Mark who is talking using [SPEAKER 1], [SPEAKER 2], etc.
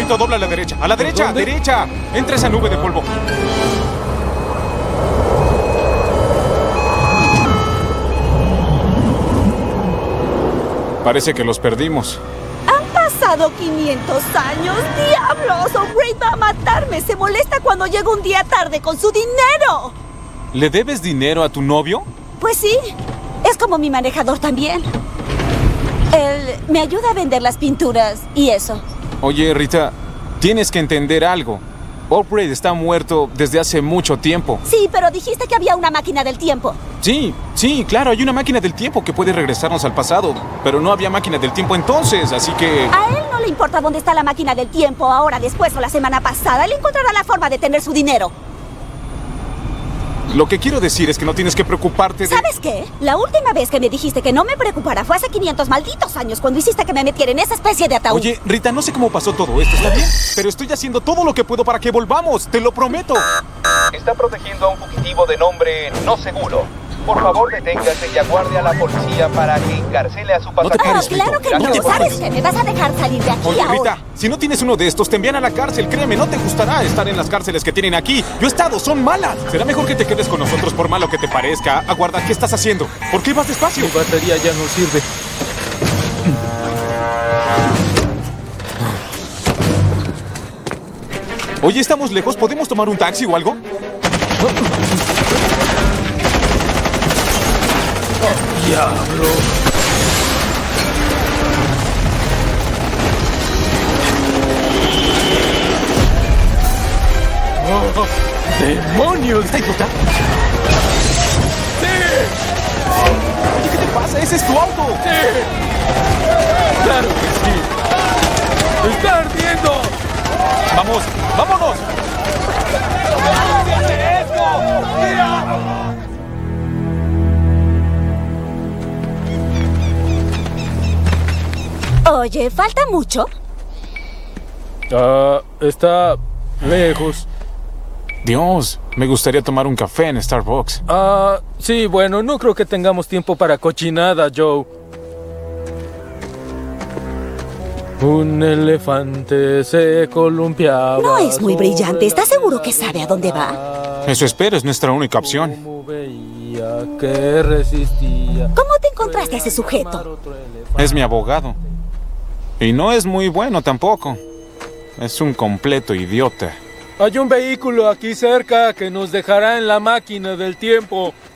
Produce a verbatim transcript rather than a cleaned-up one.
[SPEAKER 1] momento dobla a la derecha. ¡A la derecha!
[SPEAKER 2] ¿Dónde?
[SPEAKER 1] ¡Derecha! Entra esa nube de polvo. Parece que los perdimos.
[SPEAKER 3] Han pasado quinientos años. ¡Diablos! O'Brien va a matarme. Se molesta cuando llego un día tarde con su dinero.
[SPEAKER 1] ¿Le debes dinero a tu novio?
[SPEAKER 3] Pues sí. Es como mi manejador también. Él me ayuda a vender las pinturas y eso.
[SPEAKER 1] Oye, Rita, tienes que entender algo. O'Brien está muerto desde hace mucho tiempo.
[SPEAKER 3] Sí, pero dijiste que había una máquina del tiempo.
[SPEAKER 1] Sí, sí, claro, hay una máquina del tiempo que puede regresarnos al pasado. Pero no había máquina del tiempo entonces, así que...
[SPEAKER 3] A él no le importa dónde está la máquina del tiempo, ahora, después o la semana pasada. Él encontrará la forma de tener su dinero.
[SPEAKER 1] Lo que quiero decir es que no tienes que preocuparte de...
[SPEAKER 3] ¿Sabes qué? La última vez que me dijiste que no me preocupara fue hace quinientos malditos años, cuando hiciste que me metiera en esa especie de ataúd.
[SPEAKER 1] Oye, Rita, no sé cómo pasó todo esto, ¿está bien? Pero estoy haciendo todo lo que puedo para que volvamos, te lo prometo.
[SPEAKER 4] Está protegiendo a un fugitivo de nombre no seguro. Por favor, deténgase y aguarde a la policía para que encarcele a su
[SPEAKER 1] No te
[SPEAKER 4] pasajero.
[SPEAKER 1] pares,
[SPEAKER 3] Ah, claro
[SPEAKER 1] Rito.
[SPEAKER 3] que
[SPEAKER 1] No
[SPEAKER 3] no.
[SPEAKER 1] te
[SPEAKER 3] ¿Sabes
[SPEAKER 1] pares.
[SPEAKER 3] qué? ¿Me vas a dejar salir de aquí
[SPEAKER 1] Oye,
[SPEAKER 3] ahora?
[SPEAKER 1] Rita, si no tienes uno de estos, te envían a la cárcel. Créeme, no te gustará estar en las cárceles que tienen aquí. Yo he estado, son malas. Será mejor que te quedes con nosotros por malo que te parezca. Aguarda, ¿qué estás haciendo? ¿Por qué vas despacio?
[SPEAKER 2] Mi batería ya no sirve.
[SPEAKER 1] Oye, estamos lejos. ¿Podemos tomar un taxi o algo?
[SPEAKER 2] ¡Diablo! ¡Oh, ¡demonios!
[SPEAKER 1] ¿Está idiota?
[SPEAKER 2] ¡Sí!
[SPEAKER 1] Oye, ¿qué te pasa? ¡Ese es tu auto!
[SPEAKER 2] ¡Sí! ¡Claro que sí! ¡Está ardiendo!
[SPEAKER 1] ¡Vamos! ¡Vámonos!
[SPEAKER 3] Oye, ¿falta mucho?
[SPEAKER 2] Ah, está lejos.
[SPEAKER 1] Dios, me gustaría tomar un café en Starbucks.
[SPEAKER 2] Ah, sí, bueno, no creo que tengamos tiempo para cochinada, Joe. Un elefante se columpiaba.
[SPEAKER 3] No es muy
[SPEAKER 2] sobre
[SPEAKER 3] brillante. ¿Estás
[SPEAKER 2] la
[SPEAKER 3] seguro que sabe a dónde va?
[SPEAKER 1] Eso espero, es nuestra única opción.
[SPEAKER 2] Como veía que resistía.
[SPEAKER 3] ¿Cómo te encontraste a ese sujeto?
[SPEAKER 1] Es mi abogado. Y no es muy bueno tampoco. Es un completo idiota.
[SPEAKER 2] Hay un vehículo aquí cerca que nos dejará en la máquina del tiempo.